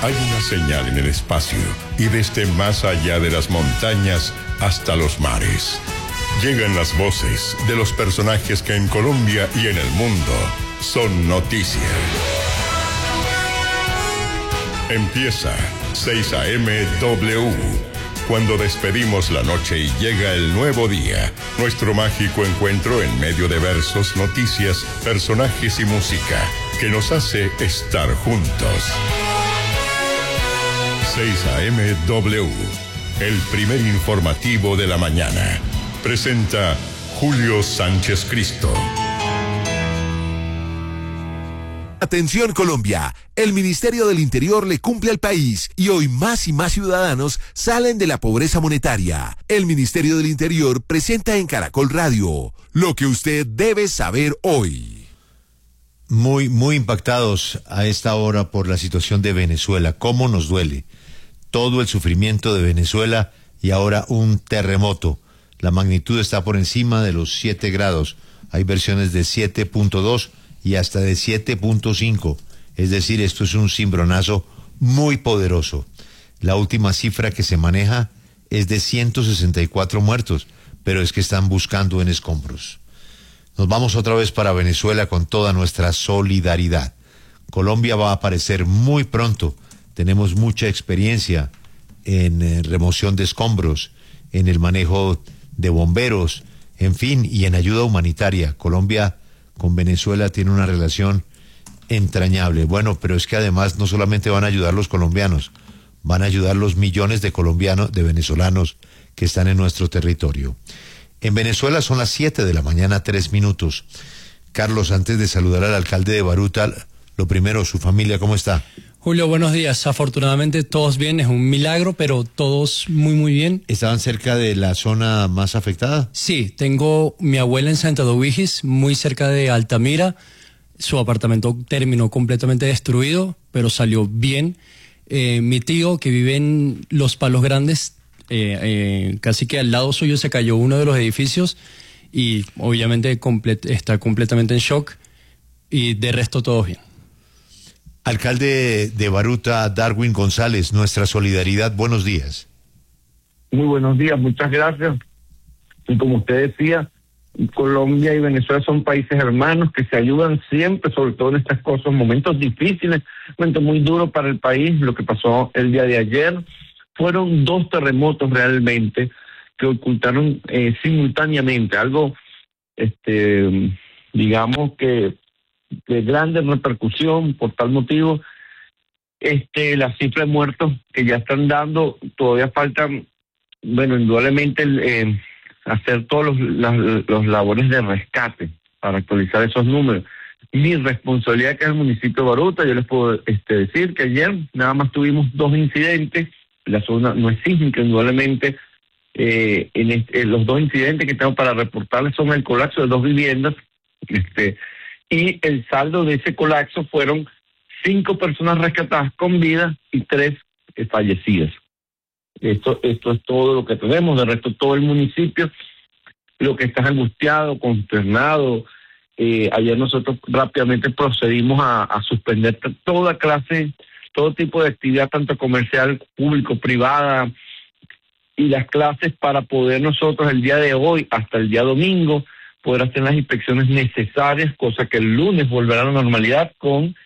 Hay una señal en el espacio y desde más allá de las montañas hasta los mares. Llegan las voces de los personajes que en Colombia y en el mundo son noticia. Empieza 6 a.m. W. Cuando despedimos la noche y llega el nuevo día, nuestro mágico encuentro en medio de versos, noticias, personajes y música que nos hace estar juntos. 6 a.m. W, el primer informativo de la mañana. Presenta Julio Sánchez Cristo. Atención Colombia, el Ministerio del Interior le cumple al país y hoy más y más ciudadanos salen de la pobreza monetaria. El Ministerio del Interior presenta en Caracol Radio lo que usted debe saber hoy. Muy impactados a esta hora por la situación de Venezuela. ¿Cómo nos duele? Todo el sufrimiento de Venezuela y ahora un terremoto. La magnitud está por encima de los 7 grados. Hay versiones de 7.2 y hasta de 7.5. Es decir, esto es un cimbronazo muy poderoso. La última cifra que se maneja es de 164 muertos, pero es que están buscando en escombros. Nos vamos otra vez para Venezuela con toda nuestra solidaridad. Colombia va a aparecer muy pronto. Tenemos mucha experiencia en remoción de escombros, en el manejo de bomberos, en fin, y en ayuda humanitaria. Colombia con Venezuela tiene una relación entrañable. Bueno, pero es que además no solamente van a ayudar los colombianos, van a ayudar los millones de colombianos, de venezolanos que están en nuestro territorio. En Venezuela son las 7 de la mañana, 3 minutos. Carlos, antes de saludar al alcalde de Baruta, lo primero, su familia, ¿cómo está? Julio, buenos días. Afortunadamente todos bien, es un milagro, pero todos muy bien. ¿Estaban cerca de la zona más afectada? Sí, tengo mi abuela en Santa Dobigis, muy cerca de Altamira. Su apartamento terminó completamente destruido, pero salió bien. Mi tío, que vive en Los Palos Grandes, casi que al lado suyo se cayó uno de los edificios y obviamente está completamente en shock, y de resto todos bien. Alcalde de Baruta, Darwin González, nuestra solidaridad, buenos días. Muy buenos días, muchas gracias. Y como usted decía, Colombia y Venezuela son países hermanos que se ayudan siempre, sobre todo en estas cosas, momentos difíciles, momentos muy duros para el país. Lo que pasó el día de ayer fueron 2 terremotos realmente que ocultaron simultáneamente algo, digamos que de grande repercusión. Por tal motivo, la cifra de muertos que ya están dando, todavía faltan, bueno, indudablemente hacer todos los labores de rescate para actualizar esos números. Mi responsabilidad, que es el municipio de Baruta, yo les puedo decir que ayer nada más tuvimos 2 incidentes. La zona no es sísmica, indudablemente. Los 2 incidentes que tengo para reportarles son el colapso de 2 viviendas, y el saldo de ese colapso fueron 5 personas rescatadas con vida y 3 fallecidas. Esto es todo lo que tenemos. De resto, todo el municipio, lo que está angustiado, consternado. Ayer nosotros rápidamente procedimos a suspender todo tipo de actividad, tanto comercial, público, privada, y las clases, para poder nosotros el día de hoy hasta el día domingo poder hacer las inspecciones necesarias, cosa que el lunes volverá a la normalidad con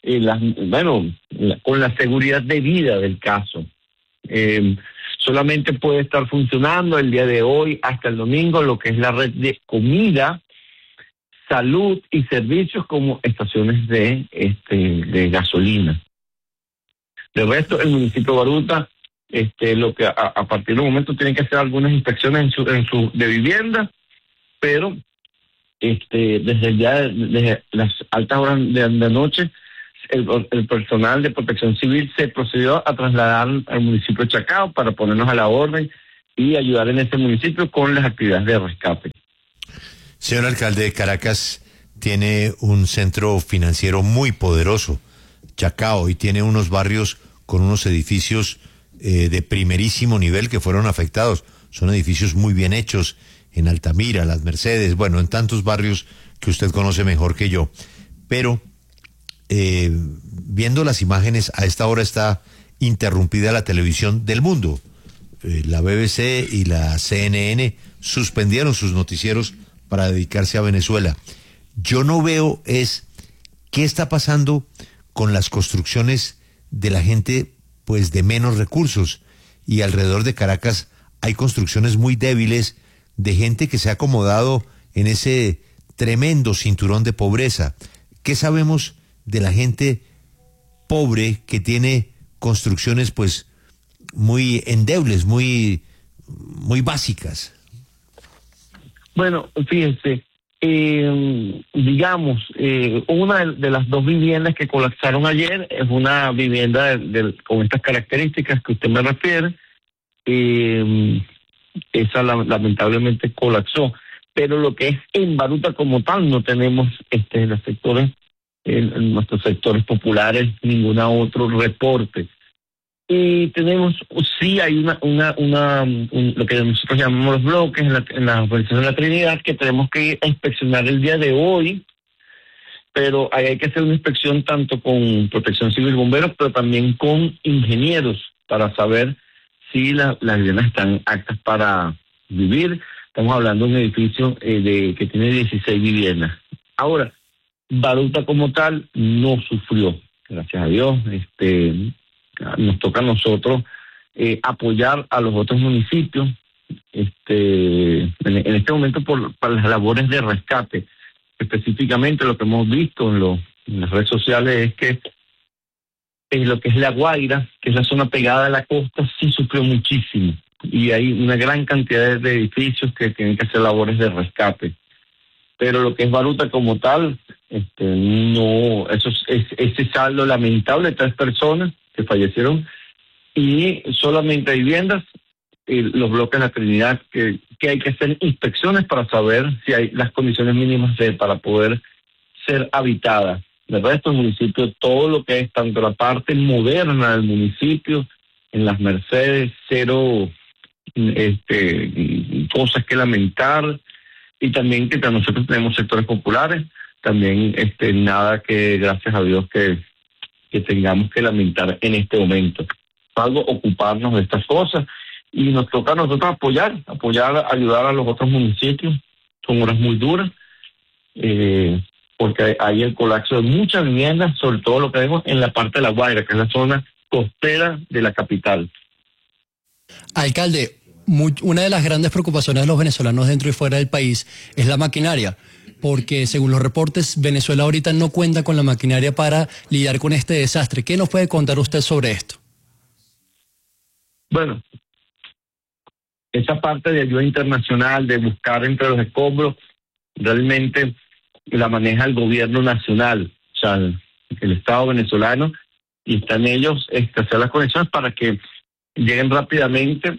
con la seguridad debida del caso. Solamente puede estar funcionando el día de hoy hasta el domingo lo que es la red de comida, salud y servicios, como estaciones de gasolina. De resto, el municipio de Baruta, lo que a partir del momento tienen que hacer algunas inspecciones de vivienda, pero desde las altas horas de noche, el personal de protección civil se procedió a trasladar al municipio de Chacao para ponernos a la orden y ayudar en ese municipio con las actividades de rescate. Señor alcalde, Caracas tiene un centro financiero muy poderoso, Chacao, y tiene unos barrios con unos edificios de primerísimo nivel que fueron afectados. Son edificios muy bien hechos en Altamira, Las Mercedes, bueno, en tantos barrios que usted conoce mejor que yo. Pero viendo las imágenes, a esta hora está interrumpida la televisión del mundo. La BBC y la CNN suspendieron sus noticieros para dedicarse a Venezuela. Yo no veo qué está pasando con las construcciones de la gente pues de menos recursos, y alrededor de Caracas hay construcciones muy débiles de gente que se ha acomodado en ese tremendo cinturón de pobreza. ¿Qué sabemos de la gente pobre que tiene construcciones pues muy endebles, muy básicas? Bueno, fíjense, digamos, una de las dos viviendas que colapsaron ayer es una vivienda con estas características que usted me refiere. Esa lamentablemente colapsó, pero lo que es en Baruta como tal no tenemos en los sectores, en nuestros sectores populares, ningún otro reporte. Y tenemos, sí hay lo que nosotros llamamos los bloques en la organización de la Trinidad, que tenemos que inspeccionar el día de hoy, pero ahí hay que hacer una inspección tanto con Protección Civil, bomberos, pero también con ingenieros para saber si las viviendas están aptas para vivir. Estamos hablando de un edificio que tiene 16 viviendas. Ahora, Baruta como tal no sufrió, gracias a Dios. Nos toca a nosotros apoyar a los otros municipios en este momento para las labores de rescate. Específicamente lo que hemos visto en las redes sociales es que lo que es La Guaira, que es la zona pegada a la costa, sí sufrió muchísimo, y hay una gran cantidad de edificios que tienen que hacer labores de rescate. Pero lo que es Baruta como tal, no, ese saldo lamentable de 3 personas que fallecieron, y solamente viviendas, los bloques de la Trinidad, que hay que hacer inspecciones para saber si hay las condiciones mínimas para poder ser habitadas. El resto del municipio, todo lo que es tanto la parte moderna del municipio, en las Mercedes, cero cosas que lamentar, y también que nosotros tenemos sectores populares, también nada que, gracias a Dios, que tengamos que lamentar en este momento. Algo ocuparnos de estas cosas, y nos toca a nosotros apoyar, ayudar a los otros municipios. Son horas muy duras, porque hay el colapso de muchas viviendas, sobre todo lo que vemos en la parte de La Guaira, que es la zona costera de la capital. Alcalde, una de las grandes preocupaciones de los venezolanos dentro y fuera del país es la maquinaria, porque según los reportes, Venezuela ahorita no cuenta con la maquinaria para lidiar con este desastre. ¿Qué nos puede contar usted sobre esto? Bueno, esa parte de ayuda internacional, de buscar entre los escombros, realmente la maneja el gobierno nacional, o sea, el Estado venezolano, y están ellos hacer las conexiones para que lleguen rápidamente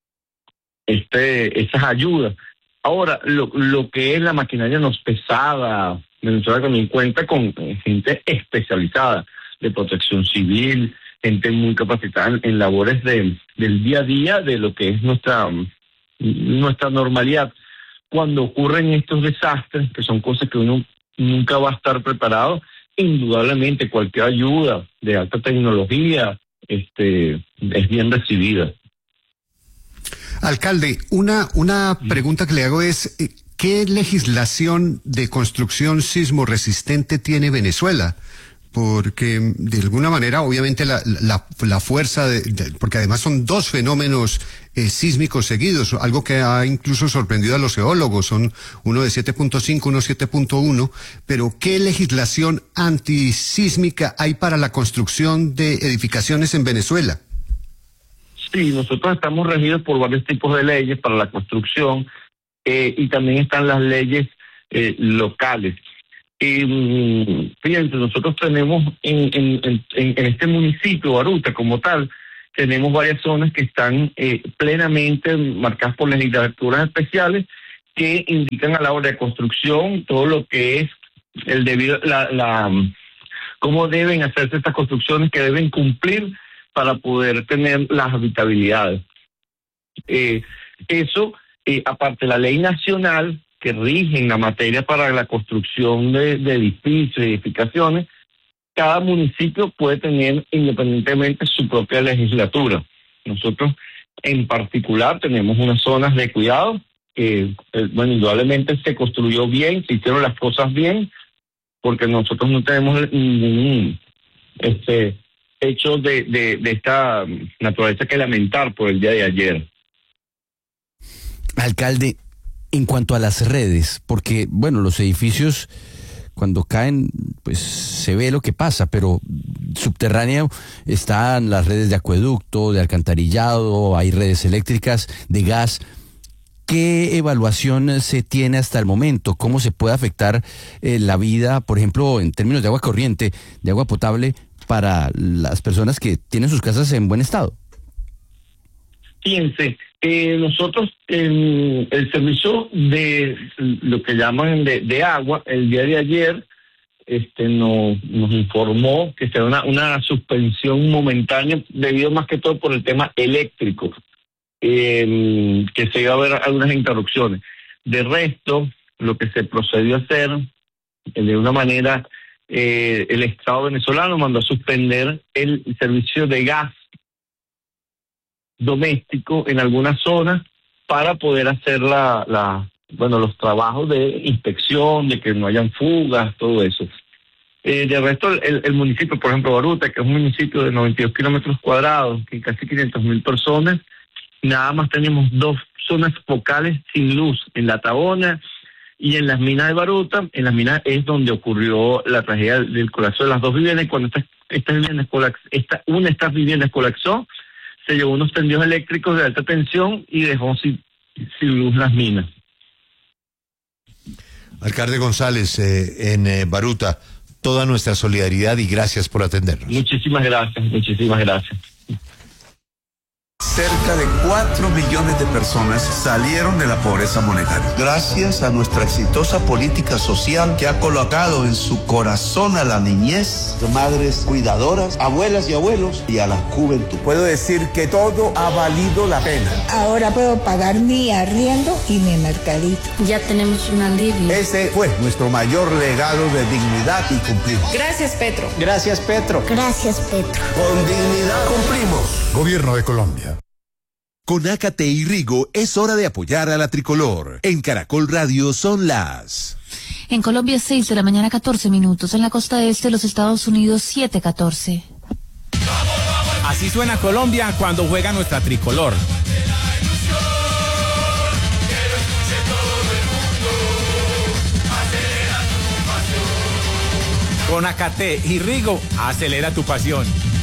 esas ayudas. Ahora, lo que es la maquinaria no es pesada. Venezuela también cuenta con gente especializada de protección civil, gente muy capacitada en labores del día a día de lo que es nuestra normalidad. Cuando ocurren estos desastres, que son cosas que uno nunca va a estar preparado, indudablemente cualquier ayuda de alta tecnología es bien recibida. Alcalde, una pregunta que le hago es, ¿qué legislación de construcción sismo resistente tiene Venezuela? Porque de alguna manera, obviamente, la fuerza, porque además son 2 fenómenos sísmicos seguidos, algo que ha incluso sorprendido a los geólogos, son uno de 7.5, uno 7.1, pero ¿qué legislación antisísmica hay para la construcción de edificaciones en Venezuela? Sí, nosotros estamos regidos por varios tipos de leyes para la construcción, y también están las leyes locales. Fíjense, nosotros tenemos en este municipio, Baruta, como tal, tenemos varias zonas que están plenamente marcadas por legislaturas especiales que indican a la hora de construcción todo lo que es el debido, cómo deben hacerse estas construcciones, que deben cumplir para poder tener las habitabilidades. Eso, aparte de la ley nacional que rige en la materia para la construcción de edificios y edificaciones, cada municipio puede tener independientemente su propia legislatura. Nosotros en particular tenemos unas zonas de cuidado que, bueno, indudablemente se construyó bien, se hicieron las cosas bien, porque nosotros no tenemos ningún hecho de esta naturaleza que lamentar por el día de ayer. Alcalde, en cuanto a las redes, porque, bueno, los edificios cuando caen, pues se ve lo que pasa, pero subterráneo están las redes de acueducto, de alcantarillado, hay redes eléctricas, de gas. ¿Qué evaluación se tiene hasta el momento? ¿Cómo se puede afectar la vida, por ejemplo, en términos de agua corriente, de agua potable, para las personas que tienen sus casas en buen estado? Fíjense, nosotros el servicio de lo que llaman de agua, el día de ayer nos informó que se da una suspensión momentánea debido más que todo por el tema eléctrico, que se iba a haber algunas interrupciones. De resto, lo que se procedió a hacer, de una manera, el Estado venezolano mandó a suspender el servicio de gas doméstico en algunas zonas para poder hacer los trabajos de inspección, de que no hayan fugas, todo eso. De resto, el municipio, por ejemplo, Baruta, que es un municipio de 92 kilómetros cuadrados, que casi 500.000 personas, nada más tenemos 2 zonas focales sin luz, en La Tabona y en las minas de Baruta. En las minas es donde ocurrió la tragedia del colapso de las 2 viviendas, y cuando una de estas viviendas colapsó, se llevó unos tendidos eléctricos de alta tensión y dejó sin luz las minas. Alcalde González, en Baruta, toda nuestra solidaridad y gracias por atendernos. Muchísimas gracias. Cerca de 4 millones de personas salieron de la pobreza monetaria. Gracias a nuestra exitosa política social que ha colocado en su corazón a la niñez, madres cuidadoras, abuelas y abuelos y a la juventud. Puedo decir que todo ha valido la pena. Ahora puedo pagar mi arriendo y mi mercadito. Ya tenemos un alivio. Ese fue nuestro mayor legado de dignidad y cumplimos. Gracias, Petro. Gracias, Petro. Gracias, Petro. Con dignidad cumplimos. Gobierno de Colombia. Con Ácate y Rigo es hora de apoyar a la tricolor. En Caracol Radio son las... En Colombia es 6 de la mañana, 14 minutos. En la costa este de los Estados Unidos, 7:14. Así suena Colombia cuando juega nuestra tricolor. Con Ácate y Rigo, acelera tu pasión.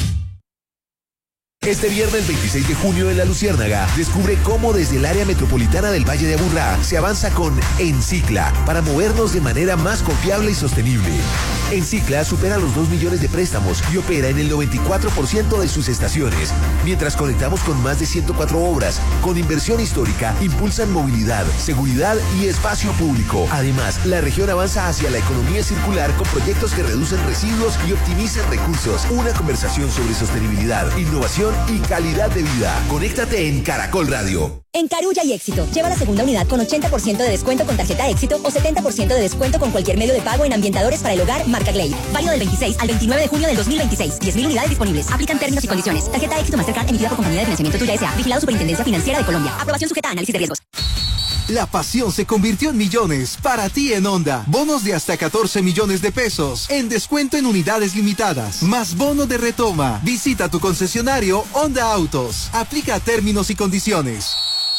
Este viernes 26 de junio en La Luciérnaga, descubre cómo desde el área metropolitana del Valle de Aburrá se avanza con Encicla para movernos de manera más confiable y sostenible. Encicla supera los 2 millones de préstamos y opera en el 94% de sus estaciones, mientras conectamos con más de 104 obras, con inversión histórica, impulsan movilidad, seguridad y espacio público. Además, la región avanza hacia la economía circular con proyectos que reducen residuos y optimizan recursos. Una conversación sobre sostenibilidad, innovación y calidad de vida. Conéctate en Caracol Radio. En Carulla y Éxito, lleva la segunda unidad con 80% de descuento con tarjeta Éxito o 70% de descuento con cualquier medio de pago en ambientadores para el hogar marca Glade. Válido del 26 al 29 de junio del 2026. 10.000 unidades disponibles. Aplican términos y condiciones. Tarjeta Éxito Mastercard emitida por Compañía de Financiamiento Tuya S.A. Vigilado Superintendencia Financiera de Colombia. Aprobación sujeta a análisis de riesgos. La pasión se convirtió en millones para ti en Honda. Bonos de hasta 14 millones de pesos. En descuento en unidades limitadas. Más bono de retoma. Visita tu concesionario Honda Autos. Aplica términos y condiciones.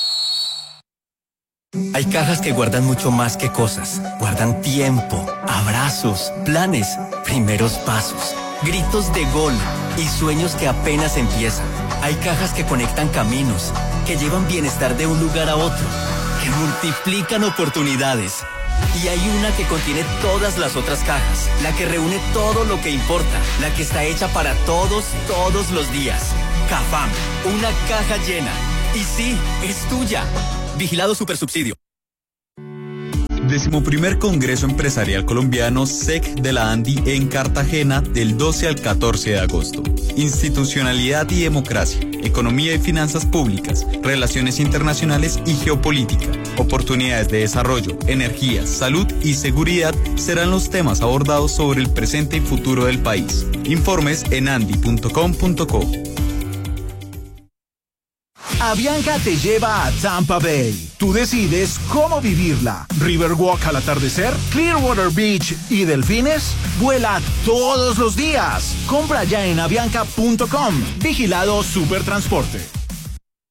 Hay cajas que guardan mucho más que cosas. Guardan tiempo, abrazos, planes, primeros pasos, gritos de gol y sueños que apenas empiezan. Hay cajas que conectan caminos, que llevan bienestar de un lugar a otro, que multiplican oportunidades. Y hay una que contiene todas las otras cajas, la que reúne todo lo que importa, la que está hecha para todos los días. Cafam, una caja llena. Y sí, es tuya. Vigilado Supersubsidio. 11º Congreso Empresarial Colombiano SEC de la ANDI en Cartagena del 12 al 14 de agosto. Institucionalidad y democracia, economía y finanzas públicas, relaciones internacionales y geopolítica, oportunidades de desarrollo, energía, salud y seguridad serán los temas abordados sobre el presente y futuro del país. Informes en andi.com.co. Avianca te lleva a Tampa Bay. Tú decides cómo vivirla. Riverwalk al atardecer, Clearwater Beach y delfines. Vuela todos los días. Compra ya en avianca.com. Vigilado Supertransporte.